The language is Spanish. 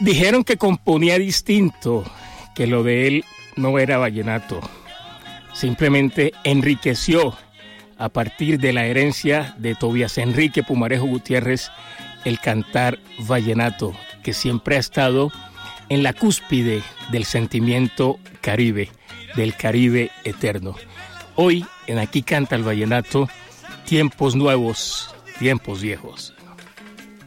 Dijeron que componía distinto, que lo de él no era vallenato. Simplemente enriqueció a partir de la herencia de Tobías Enrique Pumarejo Gutiérrez el cantar vallenato, que siempre ha estado en la cúspide del sentimiento caribe, del Caribe eterno. Hoy en Aquí Canta el Vallenato, tiempos nuevos, tiempos viejos.